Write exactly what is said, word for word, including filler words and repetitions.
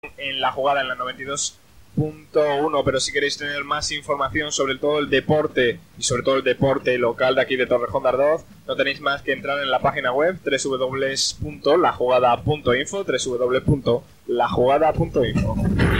en La Jugada en la noventa y dos punto uno, pero si queréis tener más información sobre todo el deporte y sobre todo el deporte local de aquí de Torrejón de Ardoz, no tenéis más que entrar en la página web doble u doble u doble u punto la jugada punto info, doble u doble u doble u punto la jugada punto info.